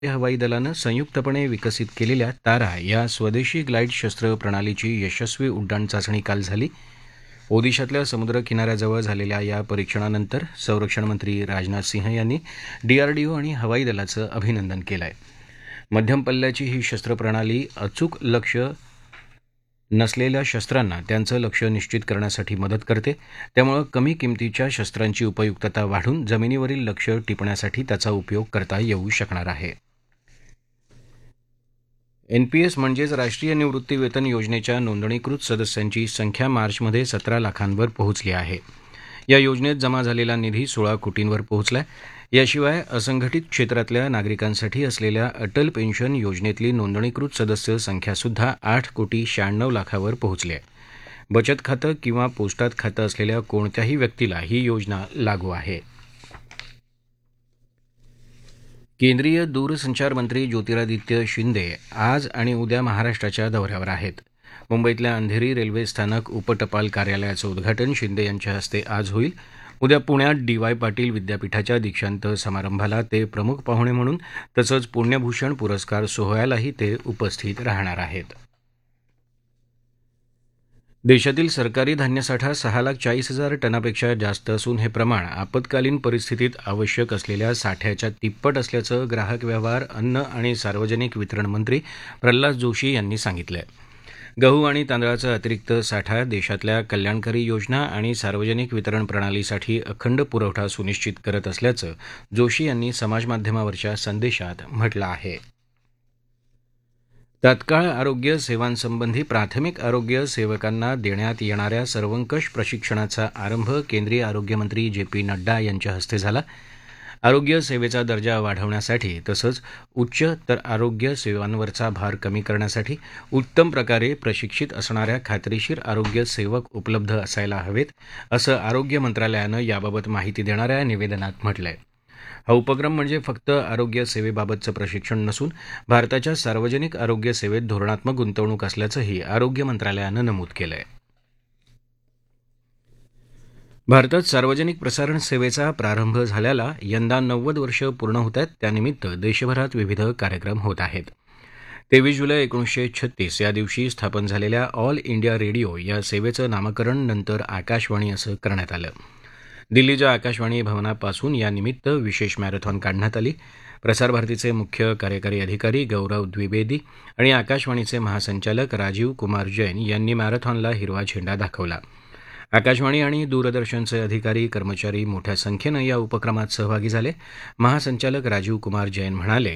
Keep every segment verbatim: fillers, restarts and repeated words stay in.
हवाई दलानं संयुक्तपणे विकसित केलेल्या तारा या स्वदेशी ग्लाईड शस्त्र प्रणालीची यशस्वी उड्डाण चाचणी काल झाली. ओदिशातल्या समुद्र किनाऱ्याजवळ झालेल्या या परीक्षणानंतर संरक्षण मंत्री राजनाथ सिंह यांनी डीआरडीओ आणि हवाई दलाचं अभिनंदन केलं आहे. मध्यम पल्ल्याची ही शस्त्र प्रणाली अचूक लक्ष्य नसलेल्या शस्त्रांना त्यांचं लक्ष्य निश्चित करण्यासाठी मदत करते. त्यामुळे कमी किमतीच्या शस्त्रांची उपयुक्तता वाढून जमिनीवरील लक्ष्य टिपण्यासाठी त्याचा उपयोग करता येऊ शकणार आहे. एनपीएस म्हणजेच राष्ट्रीय निवृत्ती वेतन योजनेच्या नोंदणीकृत सदस्यांची संख्या मार्चमध्ये सतरा लाखांवर पोहोचली आहे. या योजनेत जमा झालेला निधी सोळा कोटींवर पोहोचलाय. याशिवाय असंघटित क्षेत्रातल्या नागरिकांसाठी असलेल्या अटल पेन्शन योजनेतली नोंदणीकृत सदस्य संख्यासुद्धा आठ कोटी शहाण्णव लाखावर पोहोचली आहे. बचत खातं किंवा पोस्टात खातं असलेल्या कोणत्याही व्यक्तीला ही योजना लागू आहे. केंद्रीय दूरसंचार मंत्री ज्योतिरादित्य शिंदे आज आणि उद्या महाराष्ट्राच्या दौऱ्यावर आहेत. मुंबईतल्या अंधेरी रेल्वे स्थानक उपटपाल कार्यालयाचं उद्घाटन शिंदे यांच्या हस्ते आज होईल. उद्या पुण्यात डी वाय पाटील विद्यापीठाच्या दीक्षांत समारंभाला ते प्रमुख पाहुणे म्हणून तसंच पुण्यभूषण पुरस्कार सोहळ्यालाही ते उपस्थित राहणार आहेत. देशातील सरकारी धान्यसाठा सहा लाख चाळीस हजार टनापेक्षा जास्त असून हे प्रमाण आपत्कालीन परिस्थितीत आवश्यक असलेल्या साठ्याच्या तिप्पट असल्याचं ग्राहक व्यवहार, अन्न आणि सार्वजनिक वितरण मंत्री प्रल्हाद जोशी यांनी सांगितलं. गहू आणि तांदळाचा अतिरिक्त साठा देशातल्या कल्याणकारी योजना आणि सार्वजनिक वितरण प्रणालीसाठी अखंड पुरवठा सुनिश्चित करत असल्याचं जोशी यांनी समाजमाध्यमावरच्या संदेशात म्हटलं आहे. तात्काळ आरोग्य सेवांसंबंधी प्राथमिक आरोग्य सेवकांना देण्यात येणाऱ्या सर्वंकष प्रशिक्षणाचा आरंभ केंद्रीय आरोग्यमंत्री जे पी नड्डा यांच्या हस्ते झाला. आरोग्य सेवेचा दर्जा वाढवण्यासाठी तसंच उच्च तर आरोग्य सेवांवरचा भार कमी करण्यासाठी उत्तम प्रकारे प्रशिक्षित असणाऱ्या खात्रीशीर आरोग्य सेवक उपलब्ध असायला हवेत, असं आरोग्य मंत्रालयानं याबाबत माहिती देणाऱ्या निवेदनात म्हटलंय. हा उपक्रम म्हणजे फक्त आरोग्य सेवेबाबतचं प्रशिक्षण नसून भारताच्या सार्वजनिक आरोग्य सेवेत धोरणात्मक गुंतवणूक असल्याचंही आरोग्य मंत्रालयानं नमूद केलंय. भारतात सार्वजनिक प्रसारण सेवेचा प्रारंभ झाल्याला यंदा नव्वद वर्ष पूर्ण होत आहेत. त्यानिमित्त देशभरात विविध कार्यक्रम होत आहेत. तेवीस जुलै एकोणीसशे छत्तीस या दिवशी स्थापन झालेल्या ऑल इंडिया रेडिओ या सेवेचं नामकरण नंतर आकाशवाणी असं करण्यात आलं. दिल्लीच्या आकाशवाणी भवनापासून यानिमित्त विशेष मॅरेथॉन काढण्यात आली. प्रसारभारतीचे मुख्य कार्यकारी अधिकारी गौरव द्विवेदी आणि आकाशवाणीचे महासंचालक राजीव कुमार जैन यांनी मॅरेथॉनला हिरवा झेंडा दाखवला. आकाशवाणी आणि दूरदर्शनचे अधिकारी कर्मचारी मोठ्या संख्येनं या उपक्रमात सहभागी झाले. महासंचालक राजीव कुमार जैन म्हणाले,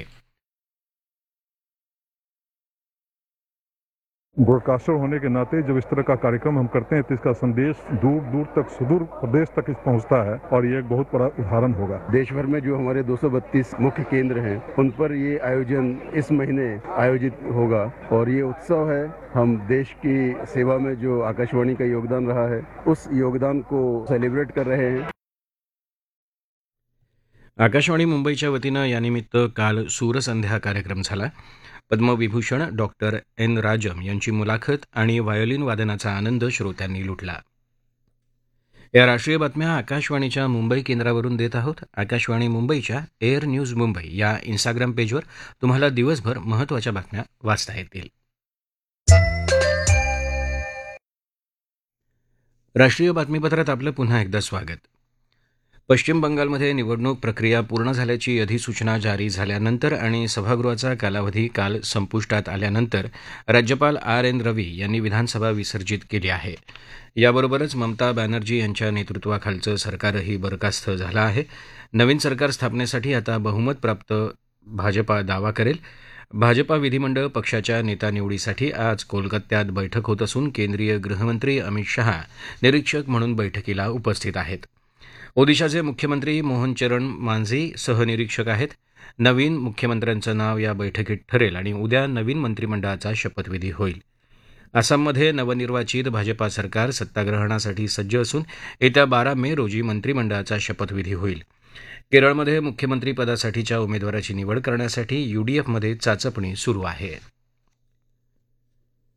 ब्रॉडकास्टर होने के नाते जब इस तरह का कार्यक्रम हम करते हैं तो इसका संदेश दूर दूर तक सुदूर प्रदेश तक पहुंचता है और ये एक बहुत बड़ा उदाहरण होगा. देश भर में जो हमारे दो सौ बत्तीस मुख्य केंद्र हैं उन पर ये आयोजन इस महीने आयोजित होगा और ये उत्सव है हम देश की सेवा में जो आकाशवाणी का योगदान रहा है उस योगदान को सेलिब्रेट कर रहे हैं. आकाशवाणी मुंबईच्या वतीनं यानिमित्त काल सूरसंध्या कार्यक्रम झाला. पद्मविभूषण डॉक्टर एन राजम यांची मुलाखत आणि व्हायोलिन वादनाचा आनंद श्रोत्यांनी लुटला. या राष्ट्रीय बातम्या आकाशवाणीच्या मुंबई केंद्रावरून देत आहोत. आकाशवाणी मुंबईच्या एअर न्यूज मुंबई या इन्स्टाग्राम पेजवर तुम्हाला दिवसभर महत्त्वाच्या बातम्या वाचता येतील. राष्ट्रीय बातमीपत्रात आपलं पुन्हा एकदा स्वागत. पश्चिम बंगालमध्ये निवडणूक प्रक्रिया पूर्ण झाल्याची अधिसूचना जारी झाल्यानंतर आणि सभागृहाचा कालावधी काल संपुष्टात आल्यानंतर राज्यपाल आर एन रवी यांनी विधानसभा विसर्जित केली आहे. याबरोबरच ममता बॅनर्जी यांच्या नेतृत्वाखालचं सरकारही बरखास्त झालं आहे. नवीन सरकार स्थापनेसाठी आता बहुमत प्राप्त भाजपा दावा करेल. भाजपा विधिमंडळ पक्षाच्या नेता निवडीसाठी आज कोलकात्यात बैठक होत असून केंद्रीय गृहमंत्री अमित शहा निरीक्षक म्हणून बैठकीला उपस्थित आहेत. ओदिशाचे मुख्यमंत्री मोहन चरण मांझी सहनिरीक्षक आहेत. नवीन मुख्यमंत्र्यांचं नाव या बैठकीत ठरेल आणि उद्या नवीन मंत्रिमंडळाचा शपथविधी होईल. आसाममध्ये नवनिर्वाचित भाजपा सरकार सत्ताग्रहणासाठी सज्ज असून येत्या बारा मे रोजी मंत्रिमंडळाचा शपथविधी होईल. केरळमध्ये मुख्यमंत्रीपदासाठीच्या उमेदवाराची निवड करण्यासाठी यूडीएफमध्ये चाचपणी सुरू आहे.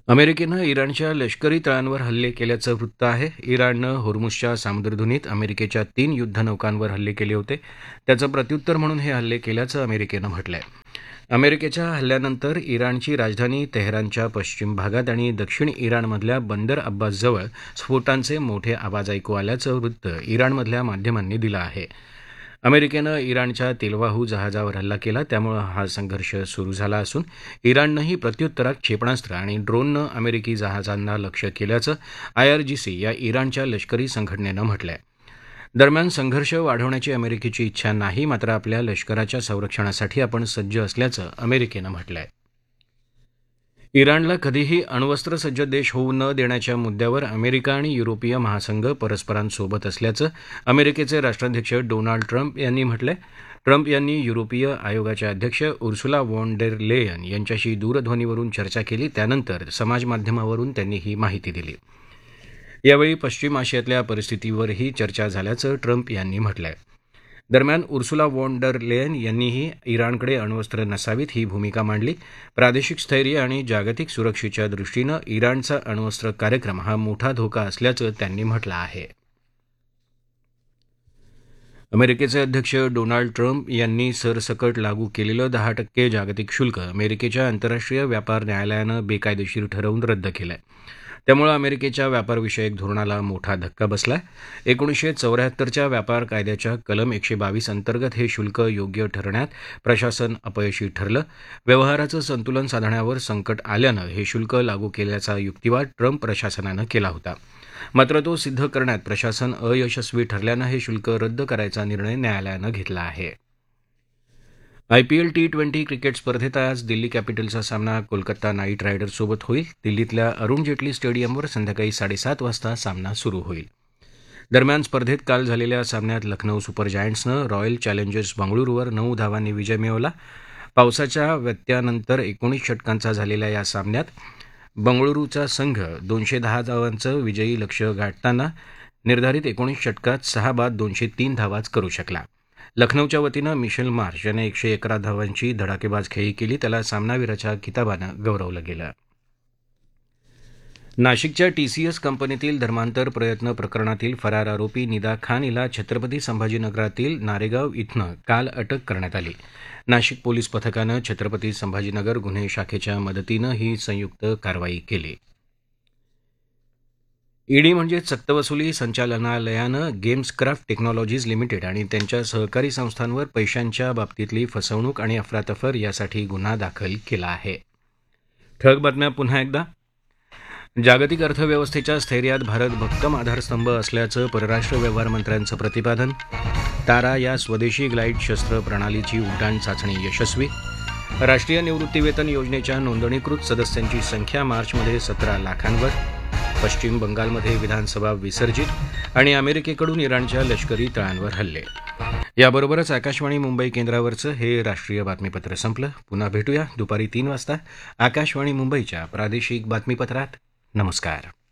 अमेरिकेनं इराणच्या लष्करी तळांवर हल्ले केल्याचं वृत्त आहे. इराणनं होर्मुझच्या सामुद्रधुनीत अमेरिकेच्या तीन युद्धनौकांवर हल्ले केले होते. त्याचं प्रत्युत्तर म्हणून हे हल्ले केल्याचं अमेरिकेनं म्हटलंय. अमेरिकेच्या हल्ल्यानंतर इराणची राजधानी तेहरानच्या पश्चिम भागात आणि दक्षिण इराणमधल्या बंदर अब्बासजवळ स्फोटांचे मोठे आवाज ऐकू आल्याचं वृत्त इराणमधल्या माध्यमांनी दिलं आहे. अमेरिकेनं इराणच्या तेलवाहू जहाजावर हल्ला केला, त्यामुळे हा संघर्ष सुरू झाला असून इराणनंही प्रत्युत्तरात क्षेपणास्त्र आणि ड्रोननं अमेरिकी जहाजांना लक्ष्य केल्याचं आयआरजीसी या इराणच्या लष्करी संघटनेनं म्हटलंय. दरम्यान संघर्ष वाढवण्याची अमेरिकेची इच्छा नाही, मात्र आपल्या लष्कराच्या संरक्षणासाठी आपण सज्ज असल्याचं अमेरिकेनं म्हटलंय. इराणला कधीही अण्वस्त्रसज्ज देश होऊ न देण्याच्या मुद्द्यावर अमेरिका आणि युरोपीय महासंघ परस्परांसोबत असल्याचं अमेरिकेचे राष्ट्राध्यक्ष डोनाल्ड ट्रम्प यांनी म्हटलंय. ट्रम्प यांनी युरोपीय आयोगाच्या अध्यक्ष उर्सुला वॉन डेर लेयन यांच्याशी दूरध्वनीवरून चर्चा केली, त्यानंतर समाजमाध्यमावरून त्यांनी ही माहिती दिली. यावेळी पश्चिम आशियातल्या परिस्थितीवरही चर्चा झाल्याचं ट्रम्प यांनी म्हटलंय. दरम्यान उर्सुला वॉन डर लेयन यांनीही इराणकडे अण्वस्त्र नसावीत ही भूमिका मांडली. प्रादेशिक स्थैर्य आणि जागतिक सुरक्षेच्या दृष्टीनं इराणचा अण्वस्त्र कार्यक्रम हा मोठा धोका असल्याचं त्यांनी म्हटलं आहे. अमेरिकेचे अध्यक्ष डोनाल्ड ट्रम्प यांनी सरसकट लागू केलेलं दहा टक्के जागतिक शुल्क अमेरिकेच्या आंतरराष्ट्रीय व्यापार न्यायालयानं बेकायदेशीर ठरवून रद्द केलंय. त्यामुळे अमेरिकेच्या व्यापारविषयक धोरणाला मोठा धक्का बसलाय. एकोणीसशे चौऱ्याहत्तरच्या व्यापार कायद्याच्या कलम एकशे बावीस अंतर्गत हे शुल्क योग्य ठरण्यात प्रशासन अपयशी ठरलं. व्यवहाराचं संतुलन साधण्यावर संकट आल्यानं हे शुल्क लागू केल्याचा युक्तिवाद ट्रम्प प्रशासनानं केला होता. मात्र तो सिद्ध करण्यात प्रशासन अयशस्वी ठरल्यानं हे शुल्क रद्द करायचा निर्णय न्यायालयानं घेतला आहे. आयपीएल टी ट्वेंटी क्रिकेट स्पर्धेत आज दिल्ली कॅपिटल्सचा सामना कोलकाता नाईट रायडर्ससोबत होईल. दिल्लीतल्या अरुण जेटली स्टेडियमवर संध्याकाळी साडेसात वाजता सामना सुरू होईल. दरम्यान स्पर्धेत काल झालेल्या सामन्यात लखनौ सुपर जायंट्सनं रॉयल चॅलेंजर्स बंगळुरूवर नऊ धावांनी विजय मिळवला. पावसाच्या व्यत्ययानंतर एकोणीस षटकांचा झालेल्या या सामन्यात बंगळुरूचा संघ दोनशे दहा धावांचं विजयी लक्ष्य गाठताना निर्धारित एकोणीस षटकात सहा बाद दोनशे तीन धावाच करू शकला. लखनौच्या वतीनं मिशेल मार्श याने एकशे अकरा धावांची धडाकेबाज खेळी केली. त्याला सामनावीराच्या किताबानं गौरवलं गेलं. नाशिकच्या टीसीएस कंपनीतील धर्मांतर प्रयत्न प्रकरणातील फरार आरोपी निदा खान हिला छत्रपती संभाजीनगरातील नारेगाव इथनं काल अटक करण्यात आली. नाशिक पोलीस पथकानं छत्रपती संभाजीनगर गुन्हे शाखेच्या मदतीनं ही संयुक्त कारवाई केली. ईडी म्हणजेच सक्तवसुली संचालनालयानं गेम्सक्राफ्ट टेक्नॉलॉजीज लिमिटेड आणि त्यांच्या सहकारी संस्थांवर पैशांच्या बाबतीतली फसवणूक आणि अफरातफर यासाठी गुन्हा दाखल केला आहे. ठळक बातम्या पुन्हा एकदा. जागतिक अर्थव्यवस्थेच्या स्थैर्यात भारत भक्कम आधारस्तंभ असल्याचं परराष्ट्र व्यवहार मंत्र्यांचं प्रतिपादन. तारा या स्वदेशी ग्लाईड शस्त्र प्रणालीची उड्डाण चाचणी यशस्वी. राष्ट्रीय निवृत्तीवेतन योजनेच्या नोंदणीकृत सदस्यांची संख्या मार्चमध्ये सतरा लाखांवर. पश्चिम बंगालमध्ये विधानसभा विसर्जित आणि अमेरिकेकडून इराणच्या लष्करी तळांवर हल्ले. याबरोबरच आकाशवाणी मुंबई केंद्रावरचं हे राष्ट्रीय बातमीपत्र संपलं. पुन्हा भेटूया दुपारी तीन वाजता आकाशवाणी मुंबईच्या प्रादेशिक बातमीपत्रात. नमस्कार.